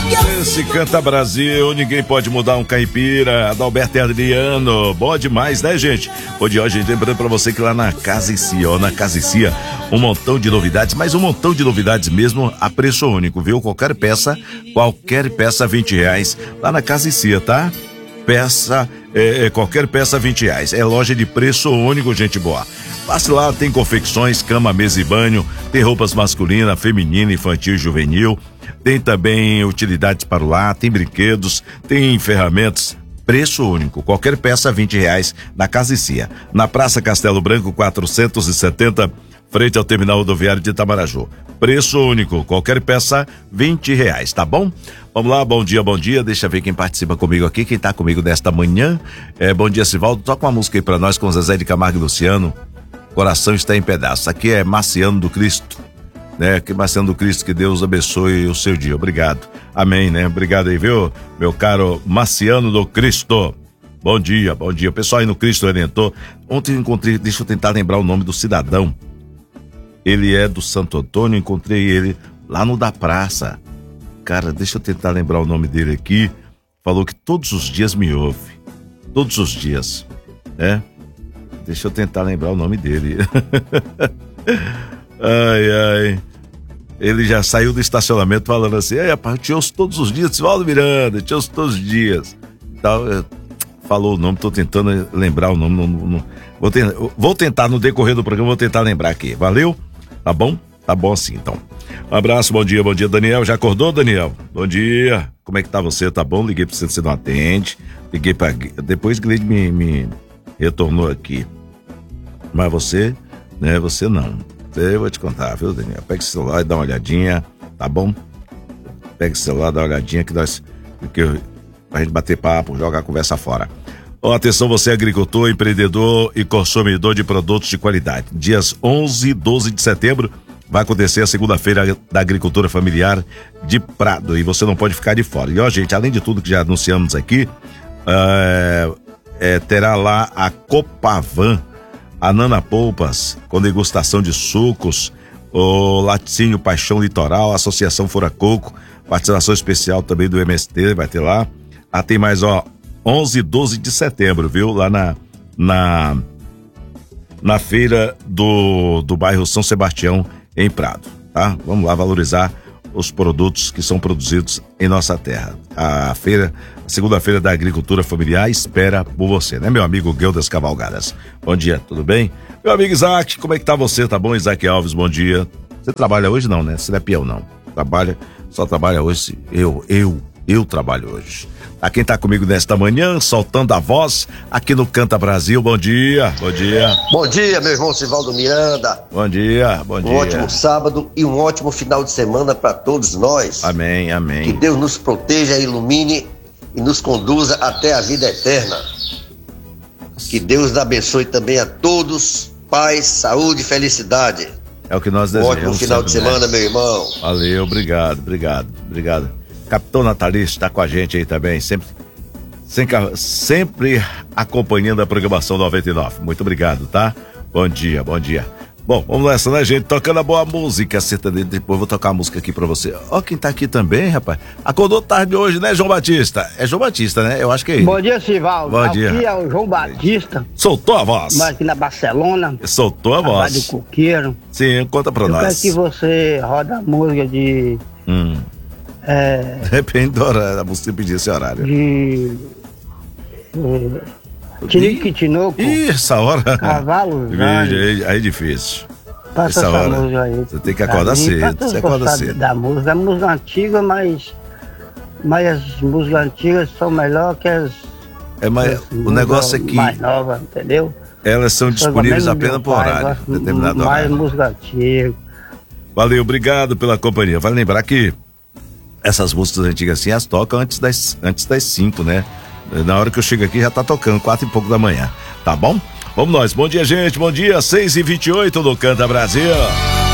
Esse Canta Brasil, ninguém pode mudar um caipira. Adalberto e Adriano, bom demais, né, gente? Bom dia, gente, lembrando pra você que lá na Casa e Cia, ó, na Casa e Cia, um montão de novidades, mas um montão de novidades mesmo a preço único, viu? Qualquer peça R$20, lá na Casa e Cia, tá? Qualquer peça R$20, é loja de preço único, gente boa. Passe lá, tem confecções, cama, mesa e banho, tem roupas masculina, feminina, infantil e juvenil, tem também utilidades para o lar, tem brinquedos, tem ferramentas, preço único, qualquer peça R$20 na Casa e Cia, na Praça Castelo Branco 470, frente ao terminal rodoviário de Itamaraju. Preço único, qualquer peça R$20, tá bom? Vamos lá, bom dia, deixa eu ver quem participa comigo aqui, quem tá comigo nesta manhã. Bom dia, Sivaldo, toca uma música aí pra nós com Zezé de Camargo e Luciano. Coração está em pedaços. Aqui é Marciano do Cristo, né? Que Marciano do Cristo, que Deus abençoe o seu dia. Obrigado. Amém, né? Obrigado aí, viu? Meu caro Marciano do Cristo. Bom dia. O pessoal aí no Cristo Redentor. Ontem eu encontrei, deixa eu tentar lembrar o nome do cidadão. Ele é do Santo Antônio, encontrei ele lá no da Praça. Cara, deixa eu tentar lembrar o nome dele aqui. Falou que todos os dias me ouve. Todos os dias, né? Deixa eu tentar lembrar o nome dele. Ai. Ele já saiu do estacionamento falando assim: rapaz, eu te ouço todos os dias, Sivaldo Miranda, te ouço todos os dias. Então, falou o nome, tô tentando lembrar o nome. Não. Vou tentar no decorrer do programa, vou tentar lembrar aqui. Valeu? Tá bom? Tá bom assim, então. Um abraço, bom dia, Daniel. Já acordou, Daniel? Bom dia. Como é que tá você? Tá bom? Liguei pra você não atende. Liguei pra... Depois Gleide me retornou aqui. Mas você, né? Você não. Eu vou te contar, viu, Daniel? Pega o celular e dá uma olhadinha, tá bom? Pega o celular, dá uma olhadinha pra gente bater papo, jogar a conversa fora. Atenção, você agricultor, empreendedor e consumidor de produtos de qualidade. Dias 11 e 12 de setembro vai acontecer a segunda-feira da agricultura familiar de Prado e você não pode ficar de fora. E ó, gente, além de tudo que já anunciamos aqui, terá lá a Copavan, a Nana Polpas, com degustação de sucos, o Laticínio Paixão Litoral, a Associação Furacoco, participação especial também do MST, vai ter lá. Tem mais, 11 e 12 de setembro, viu? Lá na feira do bairro São Sebastião, em Prado, tá? Vamos lá valorizar os produtos que são produzidos em nossa terra. A segunda-feira da agricultura familiar espera por você, né, meu amigo Guildas Cavalgadas? Bom dia, tudo bem? Meu amigo Isaac, como é que tá você? Tá bom, Isaac Alves? Bom dia. Você trabalha hoje não, né? Você não é peão, não. Só trabalha hoje. Eu trabalho hoje. Quem tá comigo nesta manhã, soltando a voz aqui no Canta Brasil. Bom dia. Bom dia, meu irmão Sivaldo Miranda. Bom dia. Um ótimo sábado e um ótimo final de semana para todos nós. Amém. Que Deus nos proteja, ilumine e nos conduza até a vida eterna. Que Deus abençoe também a todos. Paz, saúde e felicidade. É o que nós desejamos. Ótimo final de semana, meu irmão. Valeu, obrigado. Capitão Natalício está com a gente aí também, sempre acompanhando a programação 99. Muito obrigado, tá? Bom dia. Bom, vamos nessa, né, gente? Tocando a boa música, depois eu vou tocar a música aqui pra você. Ó, quem tá aqui também, rapaz. Acordou tarde hoje, né, João Batista? É João Batista, né? Eu acho que é ele. Bom dia, Sivaldo. Bom dia. Aqui é o João Batista. Soltou a voz. Mas aqui na Barcelona. Soltou a voz. Do Coqueiro. Sim, conta pra nós. Eu quero que você roda a música de... Depende do horário, você pedir esse horário. Tinico e Tinoco. Essa hora. Cavalo. Aí é difícil. Passa essa música aí. Você tem que acordar cedo. Você acorda cedo. Da música. É música antiga, mas as músicas antigas são melhores que as. O negócio é que. Mais nova, entendeu? Elas são disponíveis apenas por horário. Determinado horário. Mais música antiga. Valeu, obrigado pela companhia. Vale lembrar que essas músicas antigas assim, as tocam antes das 5, né? Na hora que eu chego aqui já tá tocando, 4 e pouco da manhã, tá bom? Vamos nós, bom dia, gente, bom dia, 6h28 do Canta Brasil.